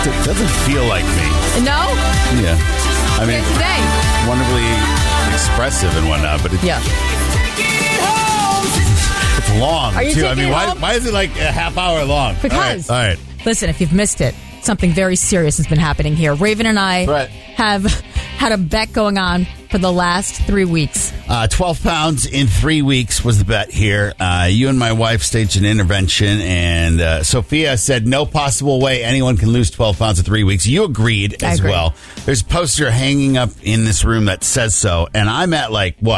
It doesn't feel like me. No? Yeah. I mean, today. Wonderfully expressive and whatnot, but it's long, Are you too. taking it home? Why is it like a half hour long? Because. All right. Listen, if you've missed it, something very serious has been happening here. Raven and I have had a bet going on for the last 3 weeks. 12 pounds in 3 weeks was the bet here. You and my wife staged an intervention, and Sophia said no possible way anyone can lose 12 pounds in 3 weeks. You agreed as well. There's a poster hanging up in this room that says so, and I'm at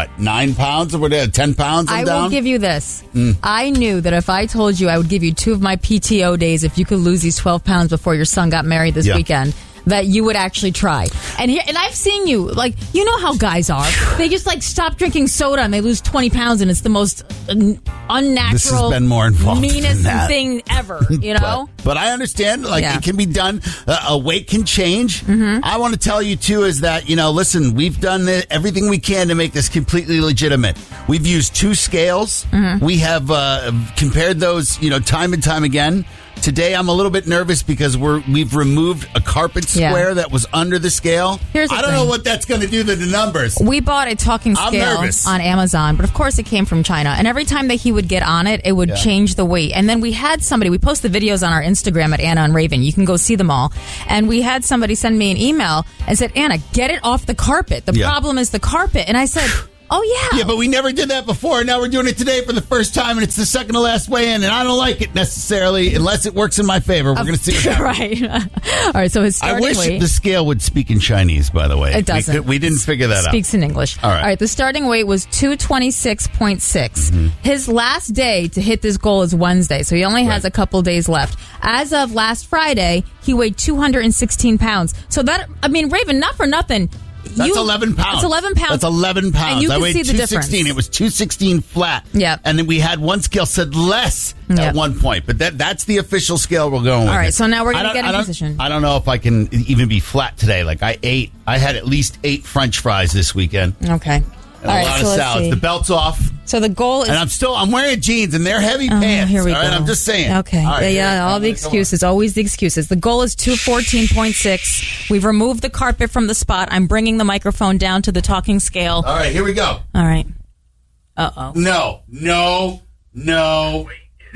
9 pounds or whatever, 10 pounds I'm down? I will give you this. I knew that if I told you I would give you 2 of my PTO days if you could lose these 12 pounds before your son got married this weekend, that you would actually try. And I've seen you, you know how guys are. They just stop drinking soda and they lose 20 pounds and it's the most unnatural, this has been more involved meanest than that. thing ever, you know? But I understand, it can be done. A weight can change. Mm-hmm. I want to tell you, too, is that, listen, we've done everything we can to make this completely legitimate. We've used 2 scales. Mm-hmm. We have compared those, time and time again. Today, I'm a little bit nervous because we've removed a carpet square that was under the scale. I don't know what that's going to do to the numbers. We bought a talking scale on Amazon, but of course it came from China. And every time that he would get on it, it would change the weight. And then we had somebody, we post the videos on our Instagram at Anna and Raven. You can go see them all. And we had somebody send me an email and said, Anna, get it off the carpet. The problem is the carpet. And I said... Oh, yeah. Yeah, but we never did that before. Now we're doing it today for the first time, and it's the second to last way in, and I don't like it necessarily unless it works in my favor. We're going to see what happens. Right. All right, so his starting weight... I wish the scale would speak in Chinese, by the way. It doesn't. We didn't figure that out. It speaks in English. All right, the starting weight was 226.6. Mm-hmm. His last day to hit this goal is Wednesday, so he only has a couple days left. As of last Friday, he weighed 216 pounds. So that, Raven, not for nothing... That's 11 pounds. That's 11 pounds. That's 11 pounds. And you can I weighed see the 216. difference. It was 216 flat. Yeah. And then we had one scale said less at one point. But that's the official scale we're going with. All right, so now we're going to get in position. I don't know if I can even be flat today. I had at least 8 French fries this weekend. Okay. And a lot of salads. The belt's off. So the goal is... And I'm wearing jeans, and they're heavy pants. Here we go. Right? I'm just saying. Okay. All right, all the excuses. Always the excuses. The goal is 214.6. We've removed the carpet from the spot. I'm bringing the microphone down to the talking scale. All right, here we go. All right. Uh-oh. No. 218.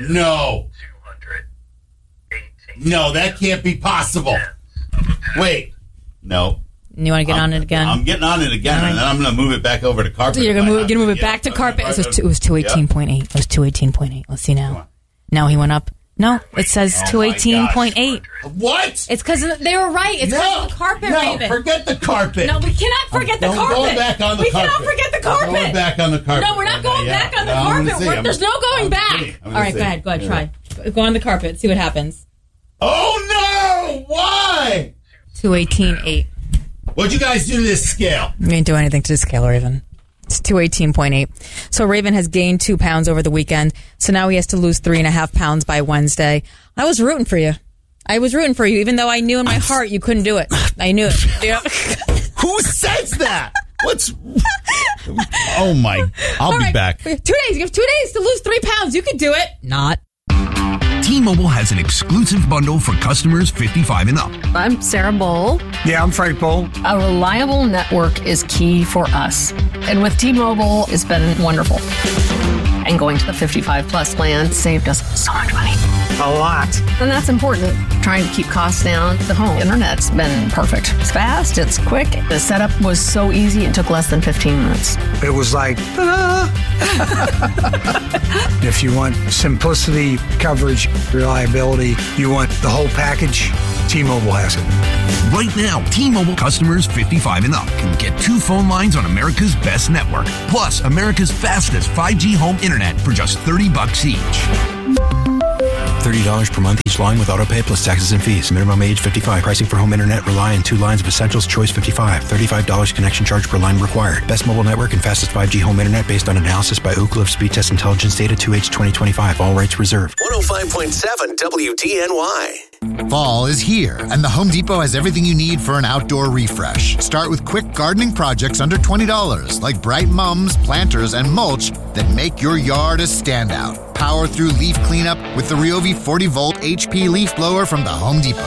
No, that can't be possible. Wait. No. You want to get on it again? I'm getting on it again, and then I'm going to move it back over to carpet. So you're going to move it back to carpet? It was 218.8. It was 218.8. Let's see now. No, he went up. No, it says 218.8. What? It's because they were right. It's because of the carpet, Raven. Forget the carpet. No, we cannot forget the carpet. Going back on the carpet. We cannot forget the carpet. I'm going back on the carpet. No, we're not going back on the carpet. There's no going back. All right, go ahead. Try. Go on the carpet. See what happens. Oh, no! Why? 218.8. What'd you guys do to this scale? We didn't do anything to the scale, Raven. It's 218.8. So Raven has gained 2 pounds over the weekend. So now he has to lose 3.5 pounds by Wednesday. I was rooting for you. Even though I knew in my heart you couldn't do it. I knew it. Who says that? Oh, my. I'll be back. 2 days. You have 2 days to lose 3 pounds. You can do it. Not. T-Mobile has an exclusive bundle for customers 55 and up. I'm Sarah Bowl. Yeah, I'm Frank Bowl. A reliable network is key for us. And with T-Mobile, it's been wonderful. And going to the 55 plus plan saved us so much money. A lot. And that's important. Trying to keep costs down. The home internet's been perfect. It's fast, it's quick. The setup was so easy, it took less than 15 minutes. It was like, ta-da! If you want simplicity, coverage, reliability, you want the whole package, T-Mobile has it. Right now, T-Mobile customers 55 and up can get 2 phone lines on America's best network, plus America's fastest 5G home internet for just $30 each. $30 per month each line with autopay plus taxes and fees. Minimum age 55. Pricing for home internet rely on 2 lines of Essentials Choice 55. $35 connection charge per line required. Best mobile network and fastest 5G home internet based on analysis by Ookla of Speed Test Intelligence data 2H 2025. All rights reserved. 105.7 WDNY. Fall is here, and the Home Depot has everything you need for an outdoor refresh. Start with quick gardening projects under $20, like bright mums, planters, and mulch that make your yard a standout. Power through leaf cleanup with the Ryobi 40-volt HP leaf blower from the Home Depot.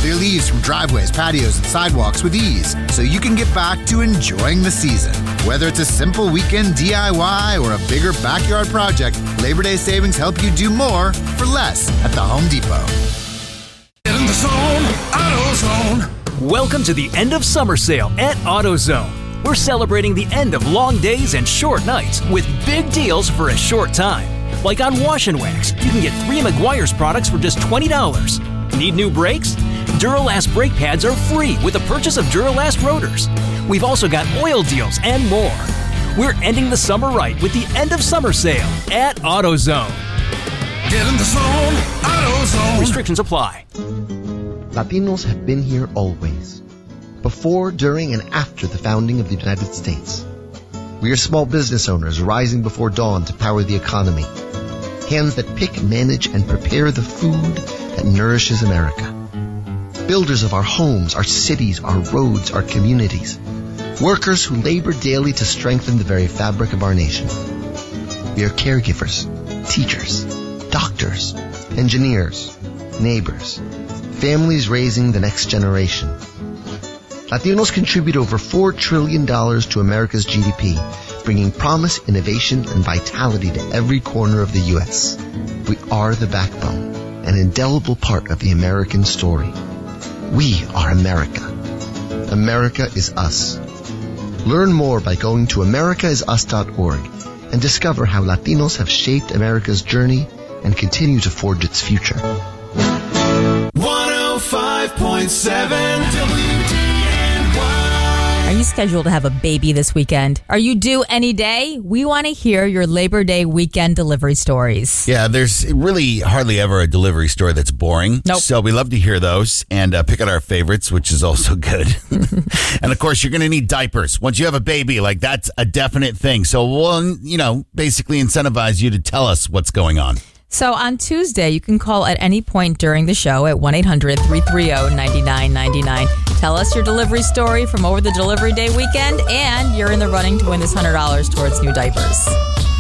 Clear leaves from driveways, patios, and sidewalks with ease so you can get back to enjoying the season. Whether it's a simple weekend DIY or a bigger backyard project, Labor Day savings help you do more for less at the Home Depot. Get in the zone, AutoZone. Welcome to the end of summer sale at AutoZone. We're celebrating the end of long days and short nights with big deals for a short time. Like on Wash and Wax, you can get 3 Meguiar's products for just $20. Need new brakes? Duralast brake pads are free with the purchase of Duralast rotors. We've also got oil deals and more. We're ending the summer right with the end of summer sale at AutoZone. Get in the zone, AutoZone. Restrictions apply. Latinos have been here always. Before, during, and after the founding of the United States. We are small business owners rising before dawn to power the economy. Hands that pick, manage, and prepare the food that nourishes America. Builders of our homes, our cities, our roads, our communities. Workers who labor daily to strengthen the very fabric of our nation. We are caregivers, teachers, doctors, engineers, neighbors, families raising the next generation. Latinos contribute over $4 trillion to America's GDP, bringing promise, innovation, and vitality to every corner of the U.S. We are the backbone, an indelible part of the American story. We are America. America is us. Learn more by going to americaisus.org and discover how Latinos have shaped America's journey and continue to forge its future. 105.7 WDNY. Are you scheduled to have a baby this weekend? Are you due any day? We want to hear your Labor Day weekend delivery stories. Yeah, there's really hardly ever a delivery story that's boring. Nope. So we love to hear those and pick out our favorites, which is also good. And of course, you're going to need diapers. Once you have a baby, like that's a definite thing. So we'll, basically incentivize you to tell us what's going on. So on Tuesday, you can call at any point during the show at 1-800-330-9999. Tell us your delivery story from over the delivery day weekend, and you're in the running to win this $100 towards new diapers.